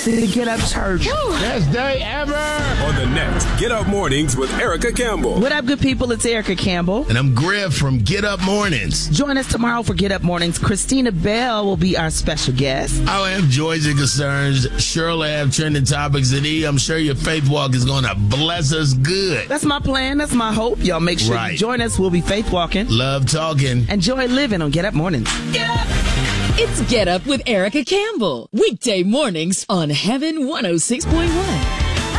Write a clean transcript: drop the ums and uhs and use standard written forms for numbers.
the Get Up Church. Best day ever. On the next Get Up Mornings with Erica Campbell. What up, good people? It's Erica Campbell. And I'm Griff from Get Up Mornings. Join us tomorrow for Get Up Mornings. Christina Bell will be our special guest. I'll have joys and concerns. Shirley have trending topics. And I'm sure your faith walk is going to bless us good. That's my plan. That's my hope. Y'all make sure you join us. We'll be faith walking. Love talking. Enjoy living on Get Up Mornings. Get up! It's Get Up with Erica Campbell. Weekday mornings on Heaven 106.1.